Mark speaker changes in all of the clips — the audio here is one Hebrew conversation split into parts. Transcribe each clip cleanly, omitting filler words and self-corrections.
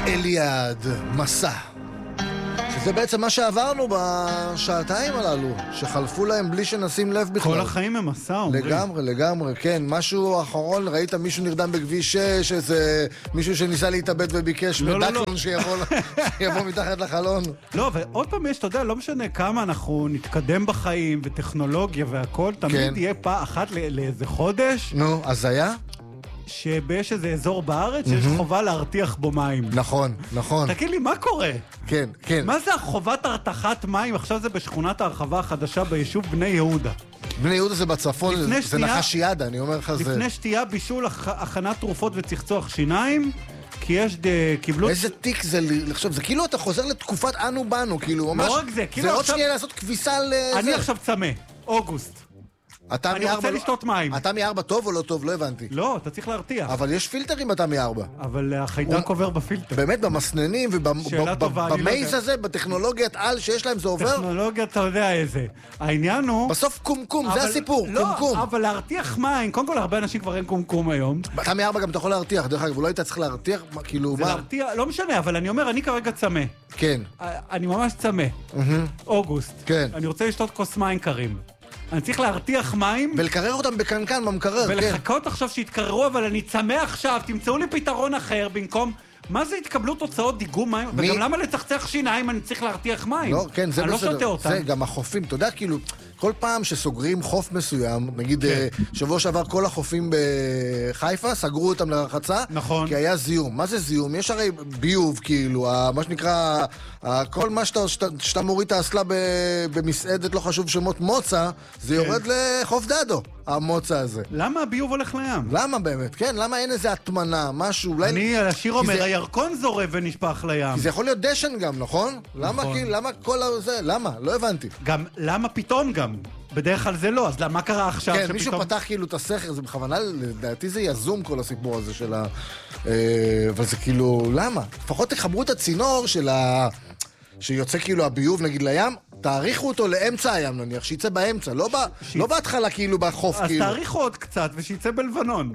Speaker 1: אליעד, מסע. שזה בעצם מה שעברנו בשעתיים הללו, שחלפו להם בלי שנשים לב בכלל.
Speaker 2: כל החיים הם מסע, אומרים.
Speaker 1: לגמרי, לגמרי, כן. משהו אחרון, ראית מישהו נרדם בכביש 6, איזה מישהו שניסה להתאבד וביקש מדקלון שיבוא מתחת לחלון.
Speaker 2: לא, ועוד פעם יש, אתה יודע, לא משנה כמה אנחנו נתקדם בחיים וטכנולוגיה והכל, תמיד יהיה פעם אחת לאיזה חודש.
Speaker 1: נו, אז היה?
Speaker 2: שיש איזה אזור בארץ שיש חובה להרתיח בו מים.
Speaker 1: נכון, נכון.
Speaker 2: תגיד לי, מה קורה?
Speaker 1: כן, כן.
Speaker 2: מה זה החובת הרתחת מים? עכשיו זה בשכונת ההרחבה החדשה ביישוב בני יהודה.
Speaker 1: בני יהודה זה בצפון, זה נחש יד, אני אומר לך זה...
Speaker 2: לפני שתייה, בישול, הכנת תרופות וצחצוח שיניים, כי יש, קיבלו...
Speaker 1: איזה תיק זה לחשוב, זה כאילו אתה חוזר לתקופת אנו בנו, כאילו ממש...
Speaker 2: לא רק זה, כאילו
Speaker 1: זה
Speaker 2: עכשיו...
Speaker 1: עוד שנייה לעשות כביסה לזה.
Speaker 2: אני עכשיו צמא, אוגוסט. אני רוצה לשתות מים.
Speaker 1: אתה מ4 טוב או לא טוב? לא הבנתי.
Speaker 2: לא, אתה צריך להרתיח.
Speaker 1: אבל יש פילטרים אתה מ4.
Speaker 2: אבל החיידק עובר בפילטר.
Speaker 1: באמת, במסננים ובמייז הזה, בטכנולוגיית על שיש להם, זה עובר?
Speaker 2: טכנולוגיה, אתה יודע איזה. העניין הוא...
Speaker 1: בסוף קומקום, זה הסיפור, קומקום.
Speaker 2: לא, אבל להרתיח מים, קודם כל הרבה אנשים כבר אין קומקום היום.
Speaker 1: אתה מ4 גם אתה יכול להרתיח, דרך אגב, אולי אתה צריך להרתיח, כאילו מה?
Speaker 2: לא משנה, אבל אני אומר, אני כרגע צמא.
Speaker 1: כן.
Speaker 2: אני ממש צמא. אוגוסט.
Speaker 1: כן.
Speaker 2: אני רוצה לשתות כוס מים קרים. אני צריך להרתיח מים.
Speaker 1: ולקרר אותם בקנקן, במקרר, כן.
Speaker 2: ולחכות עכשיו שיתקררו, אבל אני צמא עכשיו, תמצאו לי פתרון אחר במקום... מה זה התקבלו תוצאות דיגום מים? וגם למה לצחצח שיניים אני צריך להרתיח מים?
Speaker 1: לא, כן, זה בסדר.
Speaker 2: אני לא שותה אותם.
Speaker 1: זה גם החופים, אתה יודע, כאילו, כל פעם שסוגרים חוף מסוים, נגיד שבוע שעבר כל החופים בחיפה, סגרו אותם לרחצה,
Speaker 2: נכון.
Speaker 1: כי היה זיהום. מה זה זיהום? יש הרי ביוב, כאילו, מה שנקרא, כל מה שאתה מוריד את האסלה במסעדת, לא חשוב שמות מוצא, זה יורד לחוף דדו, המוצא הזה.
Speaker 2: למה הביוב הולך לים?
Speaker 1: למה באמת? כן, למה אין איזה התמנה, משהו, אולי...
Speaker 2: אני, השיר אומר, הירקון זורב ונשפך לים.
Speaker 1: כי זה יכול להיות דשן גם, נכון? למה, כאילו, למה כל זה? למה? לא הבנתי.
Speaker 2: גם, למה פתאום גם? בדרך כלל זה לא, אז מה קרה עכשיו
Speaker 1: שפתאום... כן, מישהו פתח כאילו את הסכר, זה בכוונה, לדעתי זה יזום כל הסיפור הזה של ה... אבל זה כאילו, למה? לפחות תחברו את הצינור של ה... שיוצא כאילו הביוב נגיד לים, תאריכו אותו לאמצע הים נניח, שיצא באמצע, לא בהתחלה כאילו בחוף כאילו.
Speaker 2: אז תאריכו עוד קצת ושיצא בלבנון.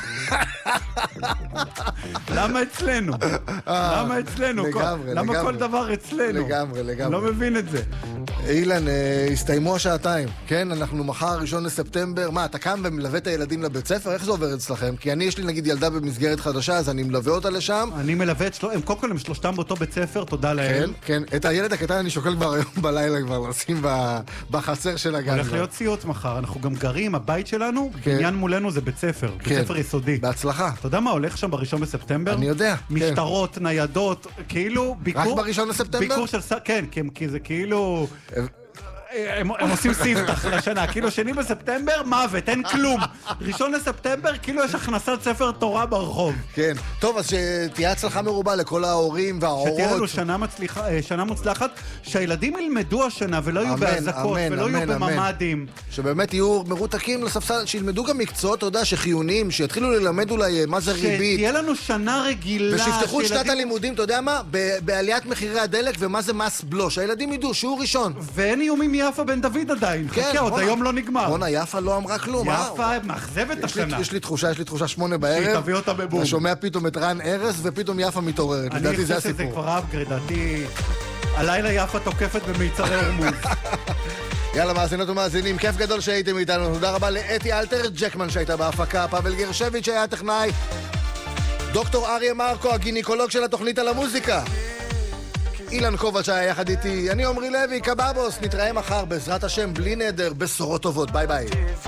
Speaker 2: למה אצלנו? למה אצלנו? למה כל דבר אצלנו?
Speaker 1: לגמרי.
Speaker 2: לא מבין את זה.
Speaker 1: אילן, הסתיימו השעתיים, כן? אנחנו מחר 1 לספטמבר, מה, אתה קם ומלווה את הילדים לבית ספר? איך זה עובר אצלכם? כי יש לי נגיד ילדה במסגרת חדשה, אז אני מלווה אותה לשם.
Speaker 2: אני מלווה את קודם כל הם שלושתם באותו בית ספר, תודה להם.
Speaker 1: כן, את הילד הקטן אני שוקל כבר היום בלילה כבר לשים בחצר של הגן.
Speaker 2: הולך להיות סיוט מחר, אנחנו גם גרים, הבית שלנו, בניין מולנו זה בית ספר, בית ספר יסודי.
Speaker 1: בהצלחה.
Speaker 2: אתה יודע מה הולך שם ב1 בספטמבר?
Speaker 1: אני יודע.
Speaker 2: משטרות, ניידות, כאילו ביקור...
Speaker 1: רק ב1 לספטמבר?
Speaker 2: ביקור של... כן, כי זה כאילו... הם עושים ספתח לשנה, כאילו 2 בספטמבר, מוות, אין כלום. 1 לספטמבר, כאילו יש הכנסת ספר תורה ברחוב.
Speaker 1: כן, טוב, אז שתהיה הצלחה מרובה לכל ההורים וההורות.
Speaker 2: שתהיה לנו שנה מוצלחת, שהילדים ילמדו השנה ולא יהיו בהזקות, ולא יהיו בממדים.
Speaker 1: שבאמת יהיו מרותקים לספסל, שילמדו גם מקצועות, אתה יודע, שחיוניים, שיתחילו ללמד אולי מה זה ריבית.
Speaker 2: שתהיה לנו שנה רגילה.
Speaker 1: ושיפתחו את שנת הלימודים, אתה יודע מה? בעליית מחירי הדלק ומה זה מס בלו. שהילדים ידעו, שיעור ראשון. ואין איומים יפה בן דוד עדיין, חכה, עוד היום לא נגמר.
Speaker 2: רונה,
Speaker 1: יפה לא אמרה כלום.
Speaker 2: יפה מאכזבת השנה.
Speaker 1: יש לי תחושה 8 בערב.
Speaker 2: שהיא תביא אותה בבום.
Speaker 1: אתה שומע פתאום את רן ארז ופתאום יפה מתעוררת. לדעתי זה הסיפור.
Speaker 2: אני חושב שזה כבר אפגרד, לדעתי הלילה יפה תוקפת במיצרי הורמוז.
Speaker 1: יאללה, מאזינות ומאזינים, כיף גדול שהייתם איתנו. תודה רבה לאתי אלתר ג'קמן שהייתה בהפקה, פאבל גרשביץ' שהיה טכנאי, דוקטור אריה מרקו, הגינקולוג של התוכנית על המוזיקה. אילן קובץ' היה יחד איתי, אני עומרי לוי, קבבוס, נתראה מחר בעזרת השם בלי נדר, בשורות טובות, ביי ביי.